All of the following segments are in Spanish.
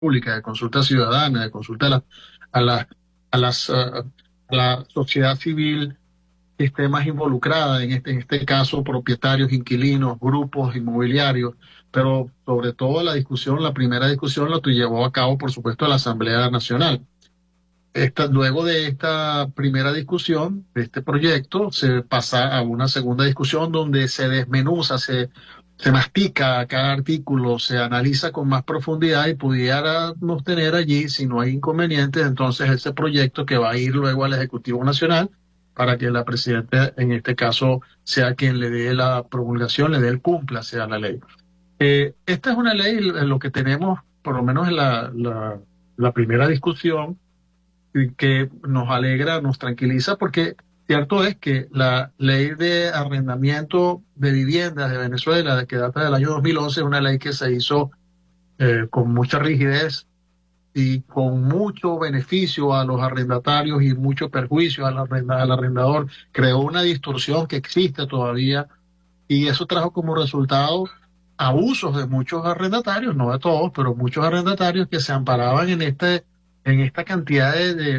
pública, de consulta ciudadana, de consulta a la, a las, a la sociedad civil que esté más involucrada, en este caso propietarios, inquilinos, grupos inmobiliarios, pero sobre todo la primera discusión la llevó a cabo, por supuesto, la Asamblea Nacional. Luego de esta primera discusión, de este proyecto, se pasa a una segunda discusión donde se desmenuza, se mastica cada artículo, se analiza con más profundidad y pudiéramos tener allí, si no hay inconvenientes, entonces ese proyecto que va a ir luego al Ejecutivo Nacional para que la presidenta, en este caso, sea quien le dé la promulgación, le dé el cumpla, sea la ley. Esta es una ley, lo que tenemos, por lo menos en la primera discusión, y que nos alegra, nos tranquiliza, porque cierto es que la ley de arrendamiento de viviendas de Venezuela, que data del año 2011, es una ley que se hizo con mucha rigidez y con mucho beneficio a los arrendatarios y mucho perjuicio al arrendador. Creó una distorsión que existe todavía y eso trajo como resultado abusos de muchos arrendatarios, no de todos, pero muchos arrendatarios que se amparaban en esta cantidad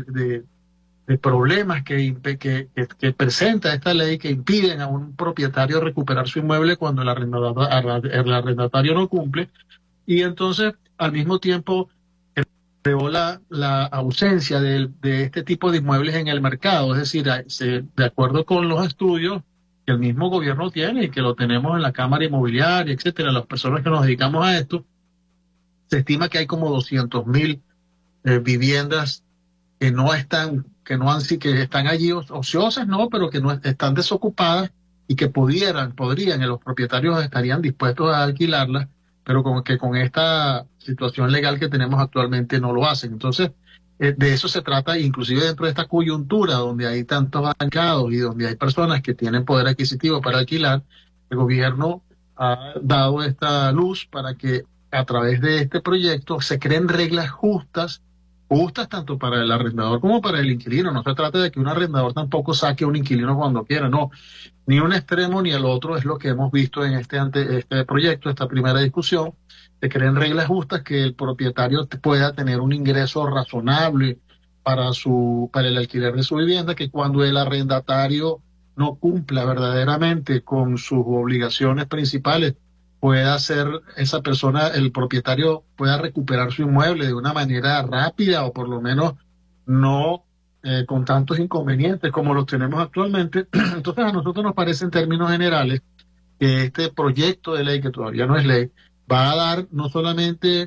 de problemas que presenta esta ley, que impiden a un propietario recuperar su inmueble cuando el arrendatario no cumple. Y entonces, al mismo tiempo, creó la ausencia de este tipo de inmuebles en el mercado. Es decir, de acuerdo con los estudios que el mismo gobierno tiene y que lo tenemos en la Cámara Inmobiliaria, etcétera, las personas que nos dedicamos a esto, se estima que hay como 200.000 viviendas que no han, sí, que están allí ociosas, no, pero que no están desocupadas y que podrían, y los propietarios estarían dispuestos a alquilarlas, pero que con esta situación legal que tenemos actualmente no lo hacen. Entonces, de eso se trata, inclusive dentro de esta coyuntura donde hay tantos bancados y donde hay personas que tienen poder adquisitivo para alquilar, el gobierno ha dado esta luz para que a través de este proyecto se creen reglas justas tanto para el arrendador como para el inquilino. No se trata de que un arrendador tampoco saque a un inquilino cuando quiera, no. Ni un extremo ni el otro es lo que hemos visto en este proyecto, esta primera discusión. Se creen reglas justas que el propietario pueda tener un ingreso razonable para el alquiler de su vivienda, que cuando el arrendatario no cumpla verdaderamente con sus obligaciones principales, pueda ser esa persona, el propietario pueda recuperar su inmueble de una manera rápida o por lo menos no con tantos inconvenientes como los tenemos actualmente. Entonces a nosotros nos parece en términos generales que este proyecto de ley, que todavía no es ley, va a dar no solamente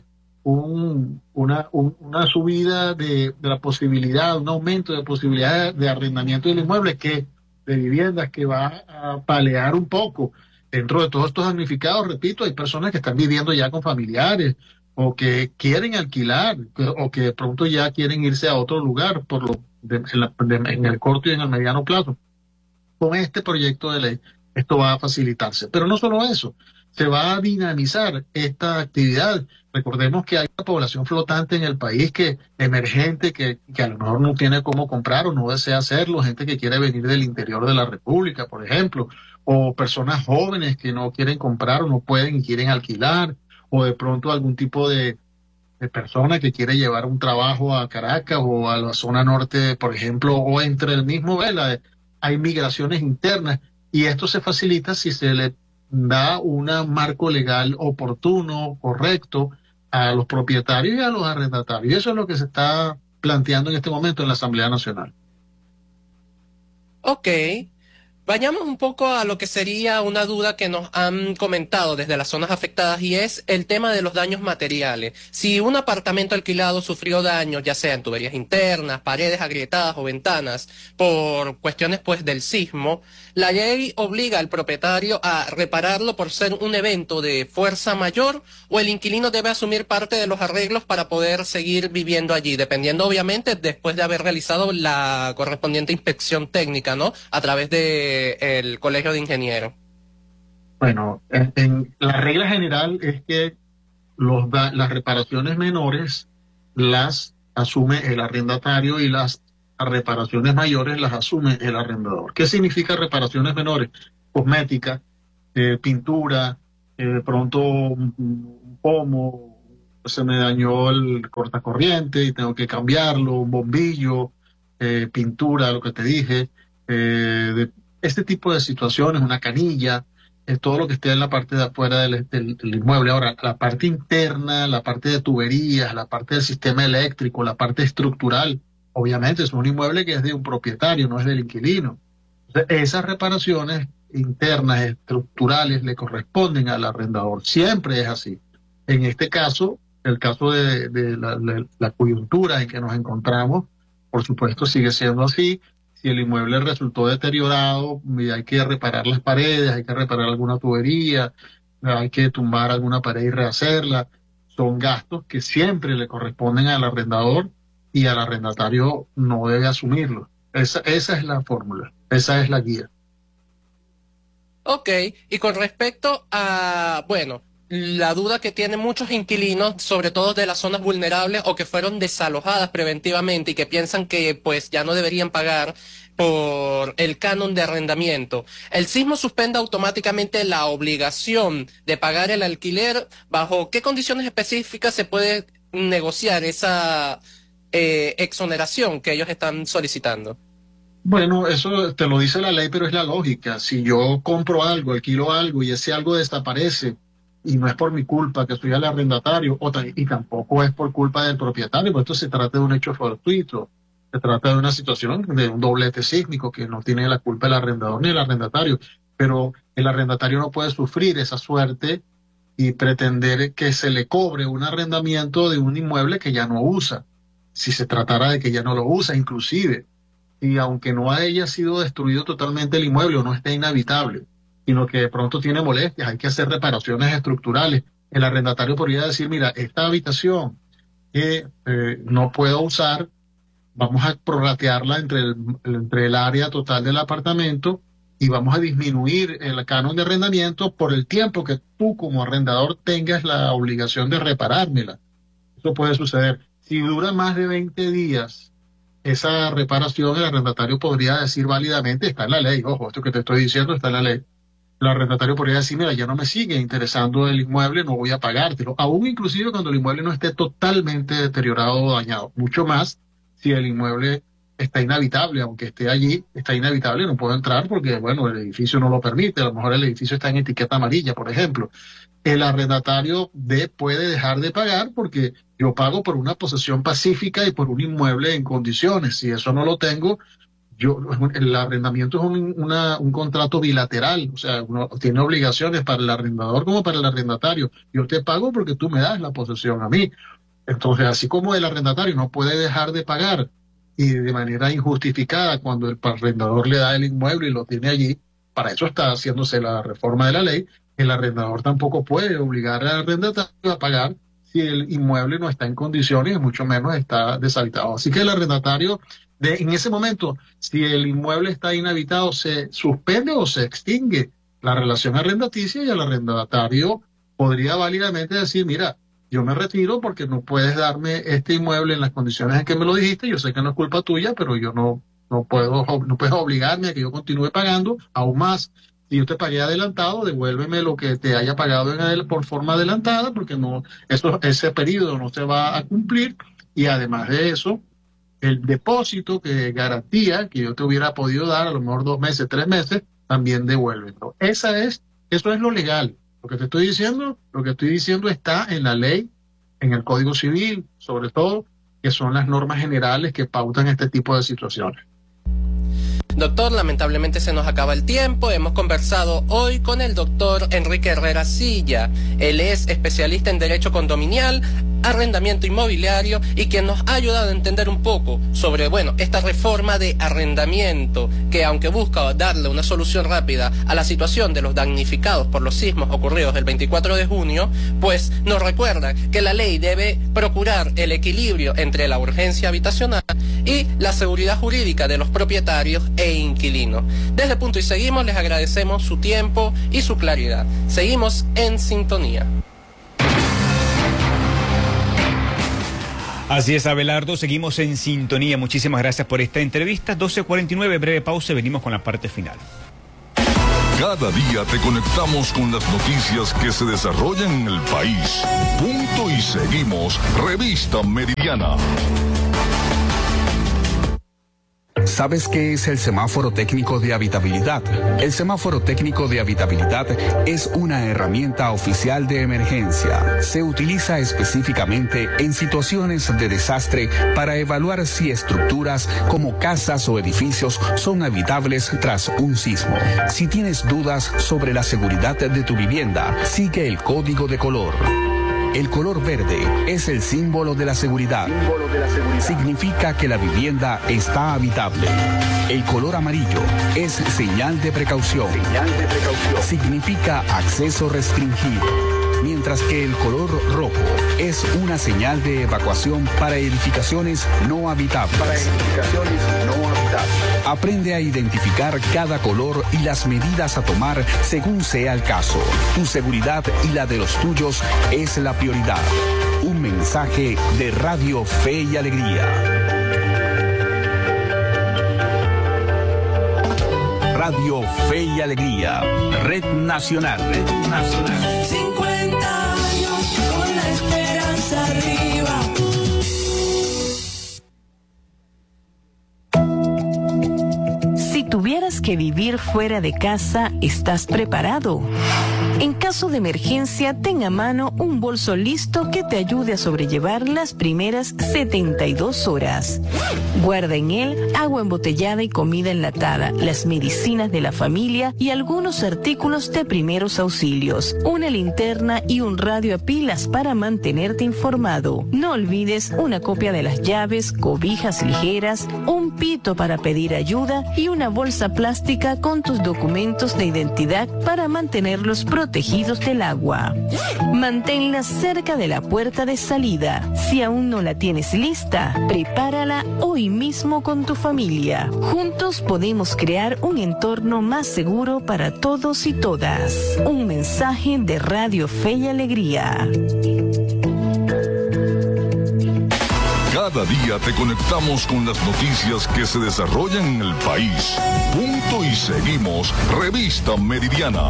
una subida de la posibilidad, un aumento de posibilidad de arrendamiento del inmueble, de viviendas, que va a palear un poco. Dentro de todos estos damnificados, repito, hay personas que están viviendo ya con familiares o que quieren alquilar o que de pronto ya quieren irse a otro lugar en el corto y en el mediano plazo. Con este proyecto de ley, esto va a facilitarse. Pero no solo eso, se va a dinamizar esta actividad. Recordemos que hay una población flotante en el país emergente, que a lo mejor no tiene cómo comprar o no desea hacerlo, gente que quiere venir del interior de la República, por ejemplo, o personas jóvenes que no quieren comprar o no pueden y quieren alquilar, o de pronto algún tipo de persona que quiere llevar un trabajo a Caracas o a la zona norte, por ejemplo, o entre el mismo Vela. Hay migraciones internas y esto se facilita si se le da un marco legal oportuno, correcto, a los propietarios y a los arrendatarios. Y eso es lo que se está planteando en este momento en la Asamblea Nacional. Ok. Vayamos un poco a lo que sería una duda que nos han comentado desde las zonas afectadas y es el tema de los daños materiales. Si un apartamento alquilado sufrió daños, ya sea en tuberías internas, paredes agrietadas o ventanas, por cuestiones pues del sismo, la ley obliga al propietario a repararlo por ser un evento de fuerza mayor o el inquilino debe asumir parte de los arreglos para poder seguir viviendo allí, dependiendo obviamente después de haber realizado la correspondiente inspección técnica, ¿no? A través de el Colegio de Ingenieros. Bueno, en la regla general es que las reparaciones menores las asume el arrendatario y las reparaciones mayores las asume el arrendador. ¿Qué significa reparaciones menores? Cosmética, pintura, de pronto un pomo, se me dañó el cortacorriente y tengo que cambiarlo, un bombillo, pintura, lo que te dije, este tipo de situaciones, una canilla, todo lo que esté en la parte de afuera del inmueble. Ahora, la parte interna, la parte de tuberías, la parte del sistema eléctrico, la parte estructural, obviamente es un inmueble que es de un propietario, no es del inquilino. Entonces, esas reparaciones internas, estructurales, le corresponden al arrendador. Siempre es así. En este caso, el caso de la coyuntura en que nos encontramos, por supuesto, sigue siendo así. Si el inmueble resultó deteriorado, hay que reparar las paredes, hay que reparar alguna tubería, hay que tumbar alguna pared y rehacerla. Son gastos que siempre le corresponden al arrendador y al arrendatario no debe asumirlos. Esa es la fórmula, esa es la guía. Ok, y con respecto a, bueno, la duda que tienen muchos inquilinos, sobre todo de las zonas vulnerables o que fueron desalojadas preventivamente y que piensan que pues ya no deberían pagar por el canon de arrendamiento. ¿El sismo suspende automáticamente la obligación de pagar el alquiler? ¿Bajo qué condiciones específicas se puede negociar esa exoneración que ellos están solicitando? Bueno, eso te lo dice la ley, pero es la lógica. Si yo compro algo, alquilo algo y ese algo desaparece y no es por mi culpa que soy el arrendatario y tampoco es por culpa del propietario, pues esto se trata de un hecho fortuito, se trata de una situación de un doblete sísmico que no tiene la culpa el arrendador ni el arrendatario, pero el arrendatario no puede sufrir esa suerte y pretender que se le cobre un arrendamiento de un inmueble que ya no usa, si se tratara de que ya no lo usa, inclusive y aunque no haya sido destruido totalmente el inmueble o no esté inhabitable, sino que de pronto tiene molestias, hay que hacer reparaciones estructurales. El arrendatario podría decir, mira, esta habitación que no puedo usar, vamos a prorratearla entre el área total del apartamento y vamos a disminuir el canon de arrendamiento por el tiempo que tú como arrendador tengas la obligación de reparármela. Eso puede suceder. Si dura más de 20 días, esa reparación, el arrendatario podría decir válidamente, está en la ley, ojo, esto que te estoy diciendo está en la ley. El arrendatario podría decir, mira, ya no me sigue interesando el inmueble, no voy a pagártelo, aún inclusive cuando el inmueble no esté totalmente deteriorado o dañado, mucho más si el inmueble está inhabitable, aunque esté allí, está inhabitable, no puedo entrar porque, bueno, el edificio no lo permite, a lo mejor el edificio está en etiqueta amarilla, por ejemplo. El arrendatario puede dejar de pagar porque yo pago por una posesión pacífica y por un inmueble en condiciones. Si eso no lo tengo, el arrendamiento es un contrato bilateral, o sea, uno tiene obligaciones para el arrendador como para el arrendatario. Yo te pago porque tú me das la posesión a mí. Entonces, así como el arrendatario no puede dejar de pagar y de manera injustificada cuando el arrendador le da el inmueble y lo tiene allí, para eso está haciéndose la reforma de la ley, el arrendador tampoco puede obligar al arrendatario a pagar si el inmueble no está en condiciones y mucho menos está deshabitado. Así que el arrendatario, en ese momento, si el inmueble está inhabitado, se suspende o se extingue la relación arrendaticia y el arrendatario podría válidamente decir, mira, yo me retiro porque no puedes darme este inmueble en las condiciones en que me lo dijiste, yo sé que no es culpa tuya, pero yo no puedes obligarme a que yo continúe pagando, aún más. Si yo te pagué adelantado, devuélveme lo que te haya pagado por forma adelantada, porque ese periodo no se va a cumplir. Y además de eso, el depósito que garantía que yo te hubiera podido dar, a lo mejor 2 meses, 3 meses, también devuélvelo. Eso es lo legal. Lo que estoy diciendo está en la ley, en el Código Civil, sobre todo, que son las normas generales que pautan este tipo de situaciones. Doctor, lamentablemente se nos acaba el tiempo. Hemos conversado hoy con el doctor Enrique Herrera Silla. Él es especialista en Derecho Condominial, Arrendamiento Inmobiliario y quien nos ha ayudado a entender un poco sobre, esta reforma de arrendamiento que aunque busca darle una solución rápida a la situación de los damnificados por los sismos ocurridos el 24 de junio, pues nos recuerda que la ley debe procurar el equilibrio entre la urgencia habitacional y la seguridad jurídica de los propietarios e inquilinos. Desde Punto y Seguimos les agradecemos su tiempo y su claridad. Seguimos en sintonía. Así es, Abelardo, seguimos en sintonía. Muchísimas gracias por esta entrevista. 12:49, breve pausa y venimos con la parte final. Cada día te conectamos con las noticias que se desarrollan en el país. Punto y seguimos. Revista Meridiana. ¿Sabes qué es el semáforo técnico de habitabilidad? El semáforo técnico de habitabilidad es una herramienta oficial de emergencia. Se utiliza específicamente en situaciones de desastre para evaluar si estructuras como casas o edificios son habitables tras un sismo. Si tienes dudas sobre la seguridad de tu vivienda, sigue el código de color. El color verde es el símbolo de la seguridad. Significa que la vivienda está habitable. El color amarillo es señal de precaución. Significa acceso restringido. Mientras que el color rojo es una señal de evacuación para edificaciones no habitables. Aprende a identificar cada color y las medidas a tomar según sea el caso. Tu seguridad y la de los tuyos es la prioridad. Un mensaje de Radio Fe y Alegría. Radio Fe y Alegría. Red Nacional. 50 años con la esperanza arriba. Si tuvieras que vivir fuera de casa, ¿estás preparado? En caso de emergencia, ten a mano un bolso listo que te ayude a sobrellevar las primeras 72 horas. Guarda en él agua embotellada y comida enlatada, las medicinas de la familia y algunos artículos de primeros auxilios, una linterna y un radio a pilas para mantenerte informado. No olvides una copia de las llaves, cobijas ligeras, un pito para pedir ayuda y una bolsa plástica con tus documentos de identidad para mantenerlos protegidos del agua. Manténla cerca de la puerta de salida. Si aún no la tienes lista, prepárala hoy mismo con tu familia. Juntos podemos crear un entorno más seguro para todos y todas. Un mensaje de Radio Fe y Alegría. Cada día te conectamos con las noticias que se desarrollan en el país. Punto y seguimos. Revista Meridiana.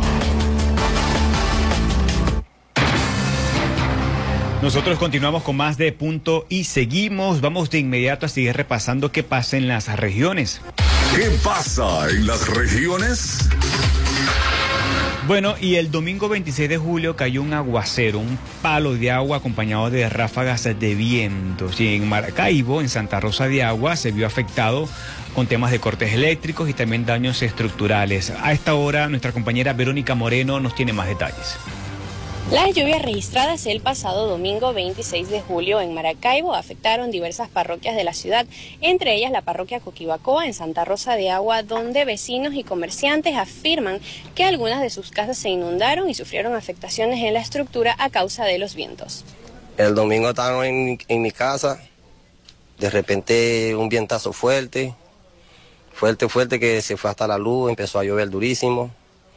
Nosotros continuamos con más de Punto y seguimos. Vamos de inmediato a seguir repasando qué pasa en las regiones. ¿Qué pasa en las regiones? Bueno, y el domingo 26 de julio cayó un aguacero, un palo de agua acompañado de ráfagas de viento. Y en Maracaibo, en Santa Rosa de Agua, se vio afectado con temas de cortes eléctricos y también daños estructurales. A esta hora, nuestra compañera Verónica Moreno nos tiene más detalles. Las lluvias registradas el pasado domingo 26 de julio en Maracaibo afectaron diversas parroquias de la ciudad, entre ellas la parroquia Coquibacoa en Santa Rosa de Agua, donde vecinos y comerciantes afirman que algunas de sus casas se inundaron y sufrieron afectaciones en la estructura a causa de los vientos. El domingo estábamos en mi casa, de repente un vientazo fuerte que se fue hasta la luz, empezó a llover durísimo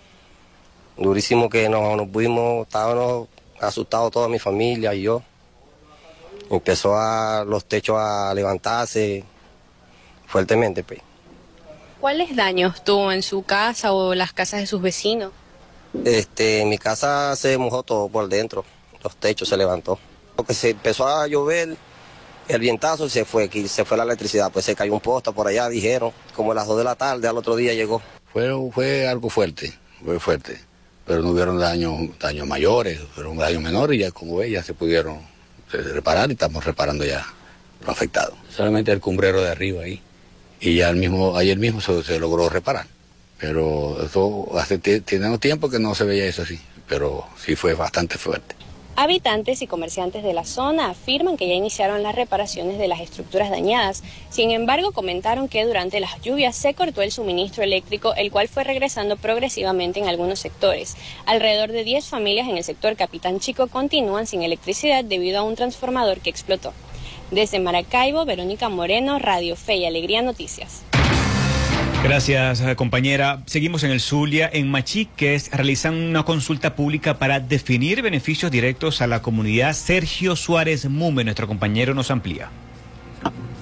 que nos pudimos, estábamos asustados toda mi familia y yo. Empezó los techos a levantarse fuertemente, pues. ¿Cuáles daños tuvo en su casa o las casas de sus vecinos? En mi casa se mojó todo por dentro, los techos se levantó. Porque se empezó a llover, el vientazo se fue la electricidad, pues se cayó un poste por allá, dijeron, como a las 2 de la tarde, al otro día llegó. Fue algo fuerte, muy fuerte. Pero no hubieron daños mayores, fueron daños menores y ya como ves ya se pudieron reparar y estamos reparando ya lo afectado. Solamente el cumbrero de arriba ahí y ya ayer mismo se logró reparar. Pero eso tenemos tiempo que no se veía eso así, pero sí fue bastante fuerte. Habitantes y comerciantes de la zona afirman que ya iniciaron las reparaciones de las estructuras dañadas. Sin embargo, comentaron que durante las lluvias se cortó el suministro eléctrico, el cual fue regresando progresivamente en algunos sectores. Alrededor de 10 familias en el sector Capitán Chico continúan sin electricidad debido a un transformador que explotó. Desde Maracaibo, Verónica Moreno, Radio Fe y Alegría Noticias. Gracias, compañera. Seguimos en el Zulia. En Machiques realizan una consulta pública para definir beneficios directos a la comunidad. Sergio Suárez Mume, nuestro compañero, nos amplía.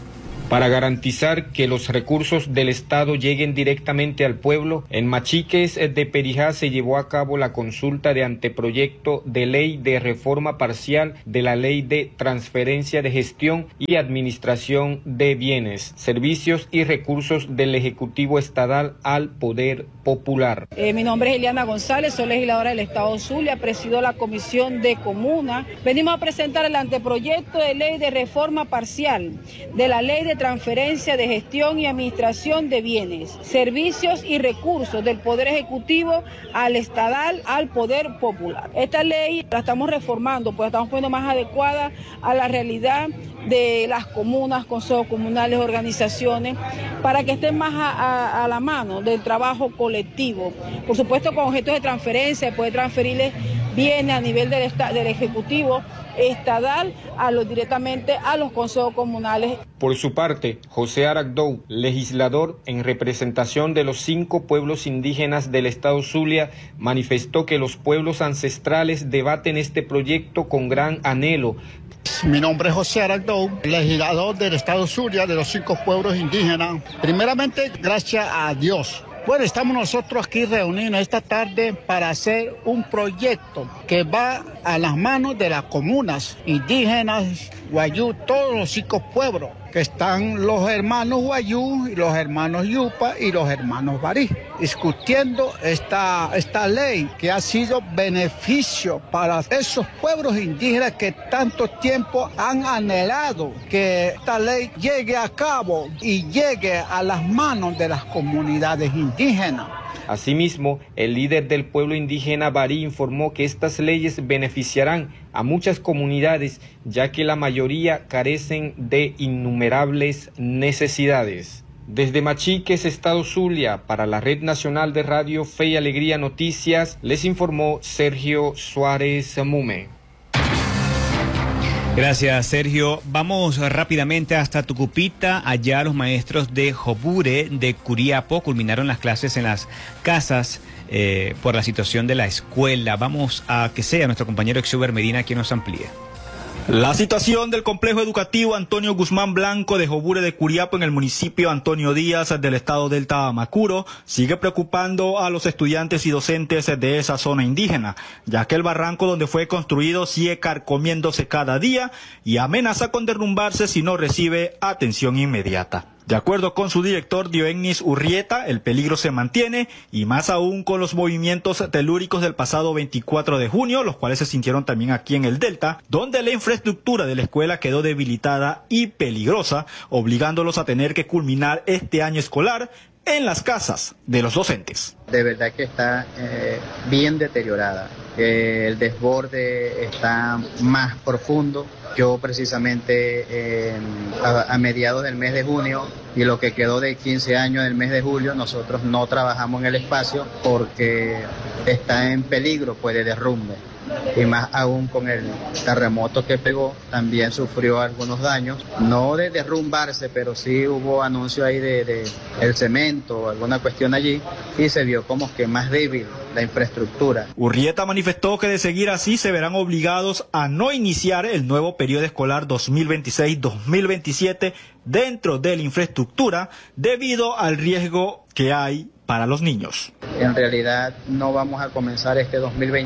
Para garantizar que los recursos del Estado lleguen directamente al pueblo, en Machiques de Perijá se llevó a cabo la consulta de anteproyecto de ley de reforma parcial de la Ley de Transferencia de Gestión y Administración de Bienes, Servicios y Recursos del Ejecutivo Estatal al Poder Popular. Mi nombre es Eliana González, soy legisladora del Estado Zulia, presido la Comisión de Comuna. Venimos a presentar el anteproyecto de ley de reforma parcial de la Ley de Transferencia de Gestión y Administración de Bienes, Servicios y Recursos del Poder Ejecutivo al Estatal al Poder Popular. Esta ley la estamos reformando, pues estamos poniendo más adecuada a la realidad de las comunas, consejos comunales, organizaciones, para que estén más a la mano del trabajo colectivo. Por supuesto, con objetos de transferencia, poder transferirles bienes a nivel del Ejecutivo estatal directamente a los consejos comunales. Por su parte, José Aragdou, legislador en representación de los 5 pueblos indígenas del Estado Zulia, manifestó que los pueblos ancestrales debaten este proyecto con gran anhelo. Mi nombre es José Aragdou, legislador del Estado Zulia de los 5 pueblos indígenas. Primeramente, gracias a Dios. Bueno, estamos nosotros aquí reunidos esta tarde para hacer un proyecto que va a las manos de las comunas indígenas, Guayú, todos los 5 pueblos, que están los hermanos Guayú, y los hermanos Yupa y los hermanos Barí, discutiendo esta ley que ha sido beneficio para esos pueblos indígenas que tanto tiempo han anhelado que esta ley llegue a cabo y llegue a las manos de las comunidades indígenas. Asimismo, el líder del pueblo indígena Barí informó que estas leyes beneficiarán a muchas comunidades, ya que la mayoría carecen de innumerables necesidades. Desde Machiques, Estado Zulia, para la Red Nacional de Radio Fe y Alegría Noticias, les informó Sergio Suárez Mume. Gracias, Sergio. Vamos rápidamente hasta Tucupita. Allá los maestros de Jobure de Curiapo culminaron las clases en las casas por la situación de la escuela. Vamos a que sea nuestro compañero Exuber Medina quien nos amplíe. La situación del complejo educativo Antonio Guzmán Blanco de Jobure de Curiapo en el municipio Antonio Díaz del estado Delta Amacuro sigue preocupando a los estudiantes y docentes de esa zona indígena, ya que el barranco donde fue construido sigue carcomiéndose cada día y amenaza con derrumbarse si no recibe atención inmediata. De acuerdo con su director Dioennis Urrieta, el peligro se mantiene y más aún con los movimientos telúricos del pasado 24 de junio, los cuales se sintieron también aquí en el Delta, donde la infraestructura de la escuela quedó debilitada y peligrosa, obligándolos a tener que culminar este año escolar en las casas de los docentes. De verdad que está bien deteriorada, el desborde está más profundo. Yo precisamente a mediados del mes de junio y lo que quedó de 15 años del mes de julio, nosotros no trabajamos en el espacio porque está en peligro pues de derrumbe. Y más aún con el terremoto que pegó, también sufrió algunos daños, no de derrumbarse, pero sí hubo anuncio ahí de el cemento o alguna cuestión allí, y se vio como que más débil la infraestructura. Urrieta manifestó que de seguir así se verán obligados a no iniciar el nuevo periodo escolar 2026-2027 dentro de la infraestructura debido al riesgo que hay para los niños. En realidad no vamos a comenzar este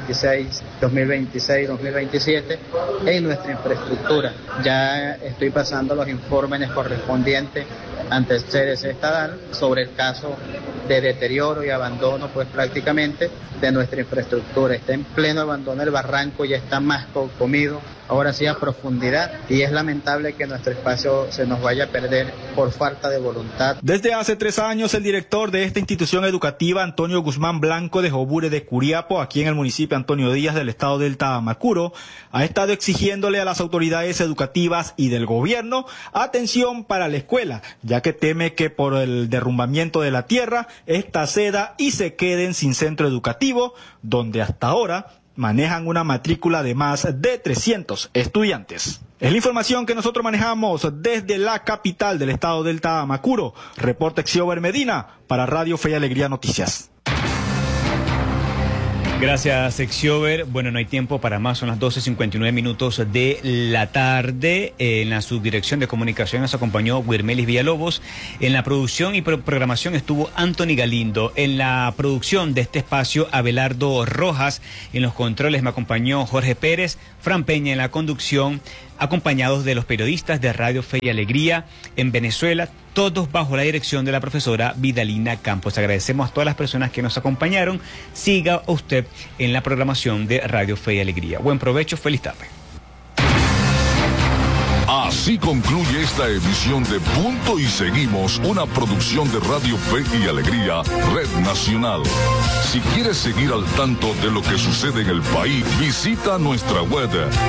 2026-2027 en nuestra infraestructura. Ya estoy pasando los informes correspondientes ante el CDC estatal sobre el caso de deterioro y abandono pues prácticamente de nuestra infraestructura. Está en pleno abandono el barranco, ya está más comido, ahora sí a profundidad, y es lamentable que nuestro espacio se nos vaya a perder por falta de voluntad. Desde hace 3 años el director de esta institución educativa, Antonio Guzmán Blanco de Jobure de Curiapo, aquí en el municipio Antonio Díaz del estado Delta Amacuro, ha estado exigiéndole a las autoridades educativas y del gobierno atención para la escuela, ya que teme que por el derrumbamiento de la tierra esta ceda y se queden sin centro educativo, donde hasta ahora manejan una matrícula de más de 300 estudiantes. Es la información que nosotros manejamos desde la capital del estado Delta Amacuro. Reporta Exiober Medina para Radio Fe y Alegría Noticias. Gracias, Exiover. Bueno, no hay tiempo para más, son las 12:59 minutos de la tarde. En la subdirección de comunicación nos acompañó Wirmelis Villalobos. En la producción y programación estuvo Anthony Galindo. En la producción de este espacio, Abelardo Rojas. En los controles me acompañó Jorge Pérez, Fran Peña en la conducción, acompañados de los periodistas de Radio Fe y Alegría en Venezuela, todos bajo la dirección de la profesora Vidalina Campos. Agradecemos a todas las personas que nos acompañaron. Siga usted en la programación de Radio Fe y Alegría. Buen provecho, feliz tarde. Así concluye esta emisión de Punto y Seguimos, una producción de Radio Fe y Alegría, Red Nacional. Si quieres seguir al tanto de lo que sucede en el país, visita nuestra web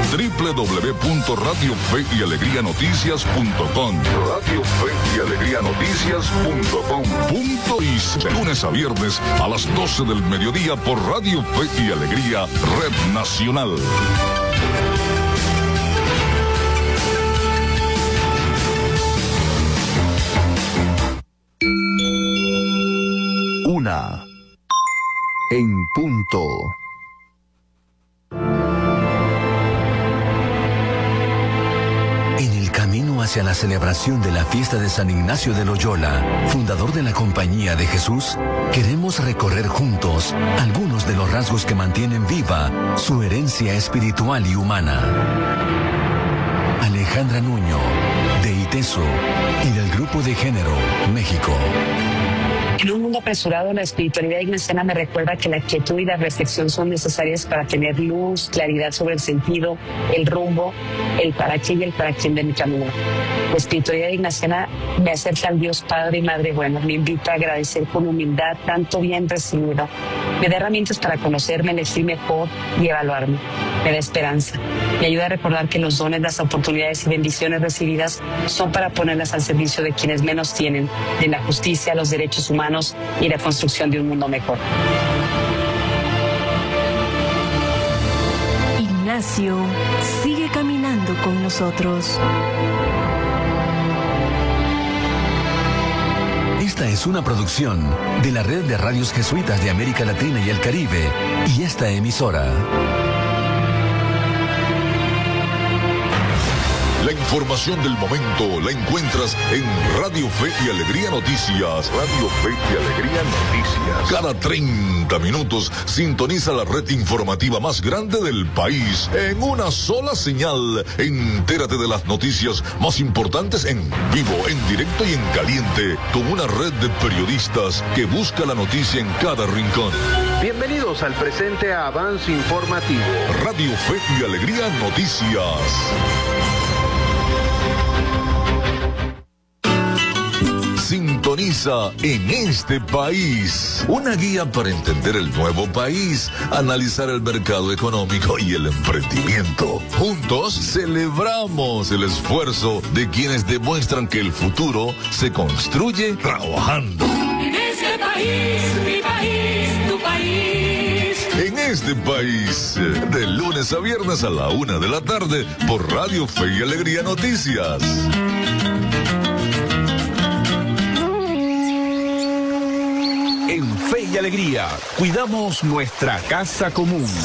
www.radiofeyalegrianoticias.com. Radio Fe y Alegrianoticias.com. Punto y lunes a viernes a las 12 del mediodía por Radio Fe y Alegría, Red Nacional. Una en punto. En el camino hacia la celebración de la fiesta de San Ignacio de Loyola, fundador de la Compañía de Jesús, queremos recorrer juntos algunos de los rasgos que mantienen viva su herencia espiritual y humana. Alejandra Nuño, de ITESO y del Grupo de Género, México. En un mundo apresurado, la espiritualidad ignaciana me recuerda que la quietud y la reflexión son necesarias para tener luz, claridad sobre el sentido, el rumbo, el para qué y el para quién de mi camino. La espiritualidad ignaciana me acerca al Dios Padre y Madre Bueno, me invita a agradecer con humildad tanto bien recibido. Me da herramientas para conocerme, elegir mejor y evaluarme. Me da esperanza. Me ayuda a recordar que los dones, las oportunidades y bendiciones recibidas son para ponerlas al servicio de quienes menos tienen, de la justicia, los derechos humanos y la construcción de un mundo mejor. Ignacio sigue caminando con nosotros. Esta es una producción de la Red de Radios Jesuitas de América Latina y el Caribe y esta emisora. La información del momento la encuentras en Radio Fe y Alegría Noticias. Radio Fe y Alegría Noticias. Cada 30 minutos sintoniza la red informativa más grande del país en una sola señal. Entérate de las noticias más importantes en vivo, en directo y en caliente, con una red de periodistas que busca la noticia en cada rincón. Bienvenidos al presente avance informativo. Radio Fe y Alegría Noticias. Sintoniza En este País, una guía para entender el nuevo país, analizar el mercado económico y el emprendimiento. Juntos celebramos el esfuerzo de quienes demuestran que el futuro se construye trabajando. En este país, mi país, tu país. En este país, de lunes a viernes a la 1 de la tarde por Radio Fe y Alegría Noticias. En Fe y Alegría, cuidamos nuestra casa común.